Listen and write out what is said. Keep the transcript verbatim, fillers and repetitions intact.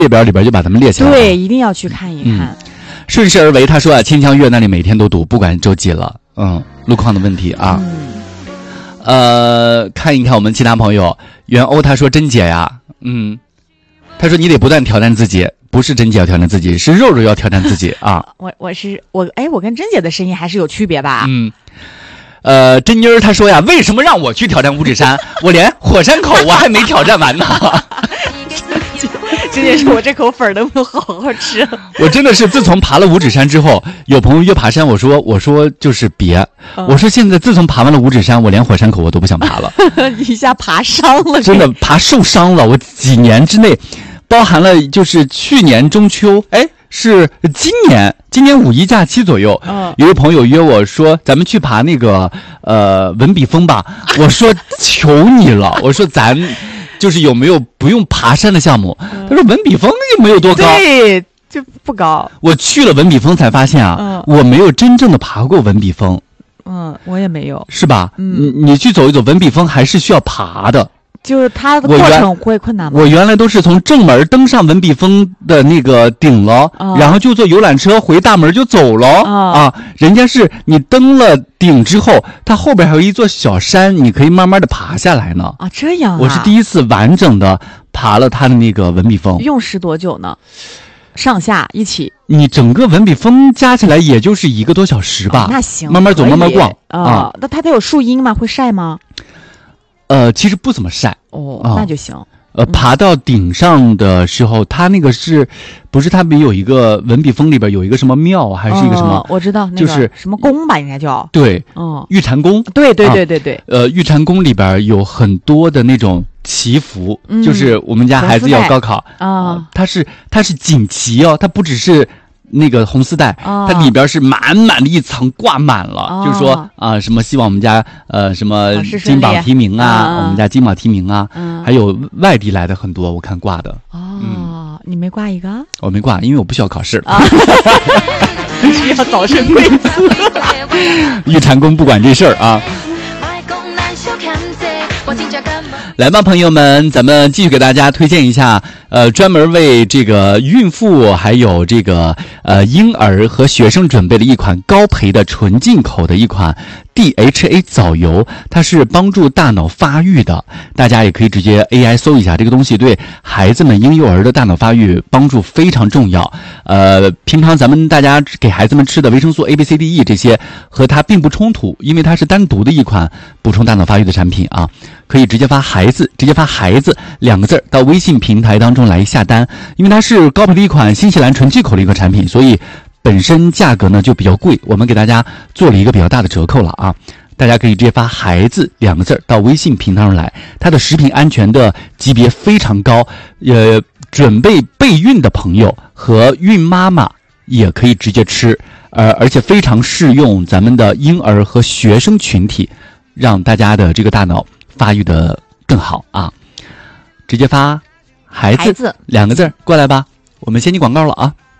列表里边就把它们列起来了。 对，一定要去看一看。嗯、 顺势而为，他说啊，千江月那里每天都堵，不管周几了。嗯，路况的问题啊。嗯、呃，看一看我们其他朋友，袁欧他说珍姐呀，嗯，他说你得不断挑战自己，不是珍姐要挑战自己，是肉肉要挑战自己啊。 我我是我哎，我跟珍姐的声音还是有区别吧？ 嗯。呃，珍妮儿她说呀，为什么让我去挑战五指山？我连火山口我还没挑战完呢。 珍姐说我这口粉能不能好好吃？ 我真的是自从爬了五指山之后，有朋友约爬山，我说我说就是别，嗯、我说现在自从爬完了五指山，我连火山口我都不想爬了。 一下爬伤了， 真的爬受伤了。我几年之内，包含了就是去年中秋，哎。是今年，今年五一假期左右，嗯，有一个朋友约我说，咱们去爬那个呃文笔峰吧。我说求你了，我说咱就是有没有不用爬山的项目？嗯、他说文笔峰又没有多高， 对，就不高。 我去了文笔峰才发现啊，嗯、我没有真正的爬过文笔峰。 嗯，我也没有， 是吧？嗯，你你去走一走文笔峰还是需要爬的。 就是它的过程会困难吗？ 我原来都是从正门登上文笔峰的那个顶了，哦、然后就坐游览车回大门就走了、哦、啊。人家是你登了顶之后，它后边还有一座小山，你可以慢慢的爬下来呢。 啊，这样啊！ 我是第一次完整的爬了它的那个文笔峰。 用时多久呢？上下一起？ 你整个文笔峰加起来也就是一个多小时吧。 哦、那行， 慢慢走，慢慢逛啊、 哦。那它得有树荫吗？会晒吗？ 呃，其实不怎么晒哦，那就行。 呃，爬到顶上的时候，它那个是不是它没有一个文笔峰里边有一个什么庙，还是一个什么？ 哦、我知道，那个、 就是什么宫吧，应该叫对， 哦， 玉蟾宫。 对对对对对。 啊、呃，玉蟾宫里边有很多的那种祈福，嗯、就是我们家孩子要高考啊、呃， 它是它是锦旗哦，它不只是。那个红丝带、哦，它里边是满满的一层挂满了，哦、就是说啊、呃，什么希望我们家呃什么金榜题名啊，哦、我们家金榜题名啊，嗯、还有外地来的很多，我看挂的。 哦，嗯、你没挂一个？ 我没挂，因为我不需要考试。 啊、需要早生贵子。 玉蟾宫不管这事儿啊。来吧，朋友们，咱们继续给大家推荐一下，呃，专门为这个孕妇还有这个呃婴儿和学生准备了一款高培的纯进口的一款 D H A 藻油，它是帮助大脑发育的。大家也可以直接 A I 搜一下这个东西，对孩子们婴幼儿的大脑发育帮助非常重要。呃，平常咱们大家给孩子们吃的维生素 A、B、C、D、E 这些和它并不冲突，因为它是单独的一款补充大脑发育的产品啊。可以直接发孩子，直接发孩子两个字到微信平台当中来下单，因为它是高培的一款新西兰纯进口的一个产品，所以本身价格呢就比较贵，我们给大家做了一个比较大的折扣了啊。大家可以直接发孩子两个字到微信平台上来，它的食品安全的级别非常高，呃，准备备孕的朋友和孕妈妈也可以直接吃，呃，而且非常适用咱们的婴儿和学生群体，让大家的这个大脑发育的更好啊！直接发孩子两个字过来吧，我们先进广告了啊。